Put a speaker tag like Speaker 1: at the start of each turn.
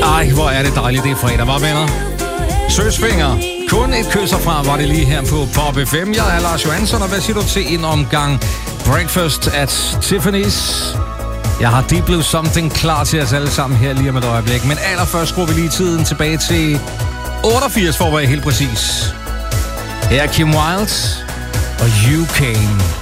Speaker 1: Ej, hvor er det dejligt, det er fredag, var venner. Søsfinger. Kun et kys herfra var det lige her på Pop FM. Jeg er Lars Johansson, og hvad siger du til en omgang Breakfast at Tiffany's? Jeg har Deep Blue Something klar til os alle sammen her lige om et øjeblik. Men allerførst skruer vi lige tiden tilbage til 88, for at være helt præcis. Her er Kim Wilde og You Came.